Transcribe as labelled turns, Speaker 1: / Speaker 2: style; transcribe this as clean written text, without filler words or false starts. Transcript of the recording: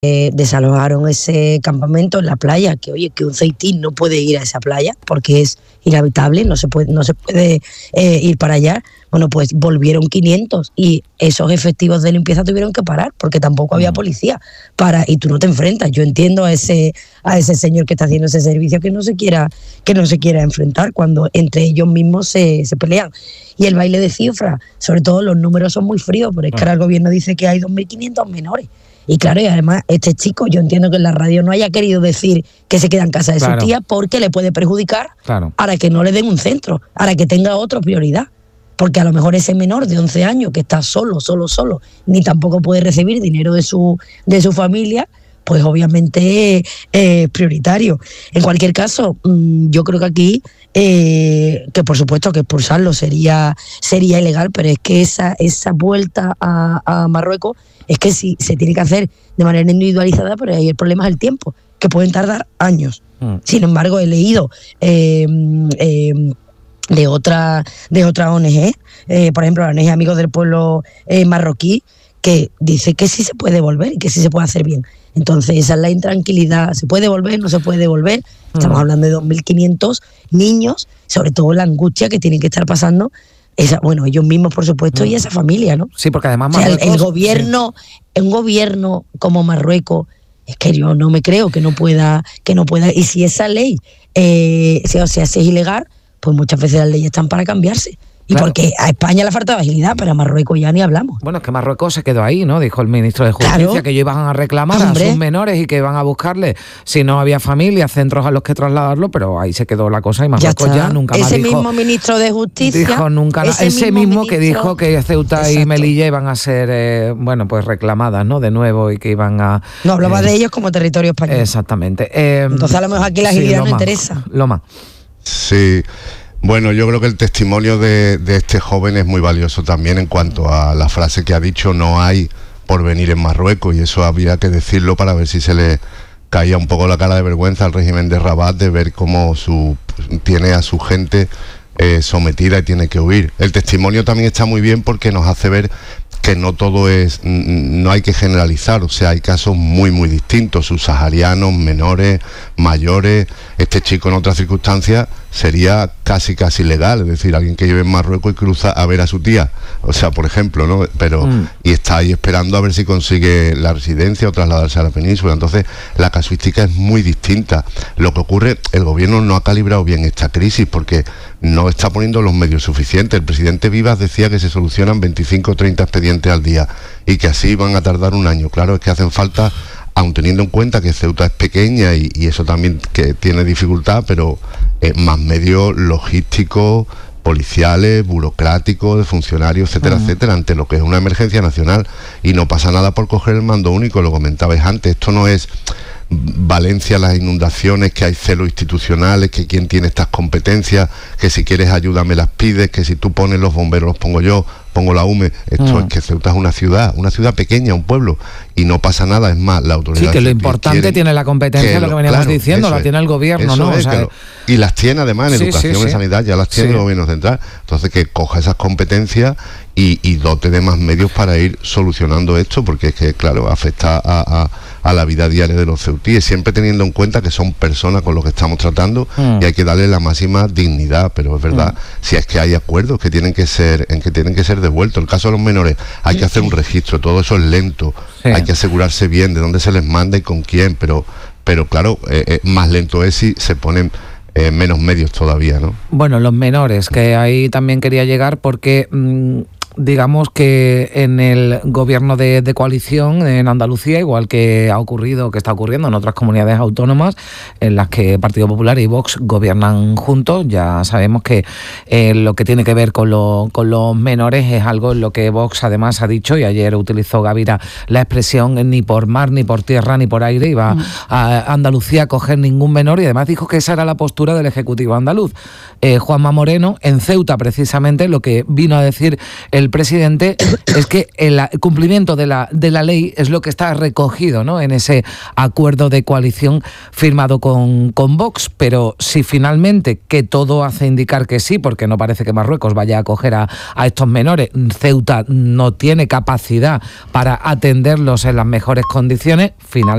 Speaker 1: desalojaron ese campamento en la playa, que oye, que un ceitín no puede ir a esa playa porque es inhabitable, no se puede ir para allá. Bueno, pues volvieron 500 y esos efectivos de limpieza tuvieron que parar porque tampoco había policía y tú no te enfrentas. Yo entiendo a ese señor que está haciendo ese servicio que no se quiera enfrentar cuando entre ellos mismos se pelean. Y el baile de cifras, sobre todo los números son muy fríos, porque es que ahora el gobierno dice que hay 2.500 menores. Y claro, y además este chico, yo entiendo que en la radio no haya querido decir que se queda en casa de su tía porque le puede perjudicar para que no le den un centro, para que tenga otra prioridad. Porque a lo mejor ese menor de 11 años que está solo, ni tampoco puede recibir dinero de su familia, pues obviamente es prioritario. En cualquier caso, yo creo que aquí, que por supuesto que expulsarlo sería ilegal, pero es que esa vuelta a Marruecos es que sí se tiene que hacer de manera individualizada, pero ahí el problema es el tiempo, que pueden tardar años. Sin embargo, he leído de otra ONG, por ejemplo, la ONG Amigos del Pueblo Marroquí, que dice que sí se puede volver y que sí se puede hacer bien. Entonces esa es la intranquilidad. ¿Se puede volver? ¿No se puede volver? Estamos hablando de 2.500 niños, sobre todo la angustia que tienen que estar pasando ellos mismos, por supuesto, y esa familia, ¿no?
Speaker 2: Sí, porque además
Speaker 1: Marruecos, el gobierno, un gobierno como Marruecos, es que yo no me creo que no pueda, y si esa ley si es ilegal, pues muchas veces las leyes están para cambiarse. Y porque a España le falta agilidad, pero a Marruecos ya ni hablamos.
Speaker 2: Bueno, es que Marruecos se quedó ahí, ¿no? Dijo el ministro de Justicia que ellos iban a reclamar a sus menores y que iban a buscarle, si no había familia, centros a los que trasladarlo, pero ahí se quedó la cosa y Marruecos ya nunca más dijo.
Speaker 1: Ese mismo ministro de Justicia.
Speaker 2: Dijo nunca nada. Ese mismo que dijo que Ceuta y Melilla iban a ser, pues reclamadas, ¿no? De nuevo y que iban a...
Speaker 1: No, hablaba de ellos como territorio español.
Speaker 2: Exactamente.
Speaker 1: Entonces a lo mejor aquí la agilidad no interesa.
Speaker 2: Loma.
Speaker 3: Sí. Bueno, yo creo que el testimonio de este joven es muy valioso también en cuanto a la frase que ha dicho: no hay porvenir en Marruecos, y eso había que decirlo para ver si se le caía un poco la cara de vergüenza al régimen de Rabat de ver cómo tiene a su gente sometida y tiene que huir. El testimonio también está muy bien porque nos hace ver que no todo no hay que generalizar, o sea, hay casos muy muy distintos, subsaharianos, menores, mayores. Este chico en otras circunstancias sería casi legal, es decir, alguien que lleve en Marruecos y cruza a ver a su tía, o sea, por ejemplo, ¿no? Pero y está ahí esperando a ver si consigue la residencia o trasladarse a la península. Entonces la casuística es muy distinta. Lo que ocurre, el gobierno no ha calibrado bien esta crisis porque no está poniendo los medios suficientes. El presidente Vivas decía que se solucionan 25 o 30 expedientes al día y que así van a tardar un año. Claro, es que hacen falta, aun teniendo en cuenta que Ceuta es pequeña y eso también que tiene dificultad, pero más medios logísticos, policiales, burocráticos, de funcionarios, etcétera, etcétera, ante lo que es una emergencia nacional. Y no pasa nada por coger el mando único, lo comentabais antes. Esto no es Valencia, las inundaciones, que hay celos institucionales, que quién tiene estas competencias, que si quieres ayuda me las pides, que si tú pones los bomberos los pongo yo, pongo la UME. Esto es que Ceuta es una ciudad pequeña, un pueblo, y no pasa nada. Es más, la autoridad...
Speaker 2: Sí, que lo importante tiene la competencia, lo que veníamos diciendo, la tiene el gobierno, ¿no?
Speaker 3: Y las tiene además en educación, en sanidad, ya las tiene el gobierno central. Entonces que coja esas competencias y dote de más medios para ir solucionando esto, porque es que, claro, afecta a la vida diaria de los ceutíes, siempre teniendo en cuenta que son personas con los que estamos tratando y hay que darle la máxima dignidad. Pero es verdad, si es que hay acuerdos que tienen que ser devueltos. El caso de los menores, hay que hacer un registro, todo eso es lento, hay que asegurarse bien de dónde se les manda y con quién, pero claro, más lento es si se ponen menos medios todavía, ¿no?
Speaker 2: Bueno, los menores, que ahí también quería llegar porque... digamos que en el gobierno de coalición en Andalucía, igual que está ocurriendo en otras comunidades autónomas en las que Partido Popular y Vox gobiernan juntos, ya sabemos que lo que tiene que ver con los menores es algo en lo que Vox además ha dicho, y ayer utilizó Gavira la expresión: ni por mar, ni por tierra, ni por aire iba a Andalucía a coger ningún menor, y además dijo que esa era la postura del Ejecutivo andaluz. Juanma Moreno, en Ceuta precisamente, lo que vino a decir el el presidente es que el cumplimiento de la ley es lo que está recogido, ¿no?, en ese acuerdo de coalición firmado con Vox, pero si finalmente, que todo hace indicar que sí, porque no parece que Marruecos vaya a acoger a estos menores, Ceuta no tiene capacidad para atenderlos en las mejores condiciones, finalmente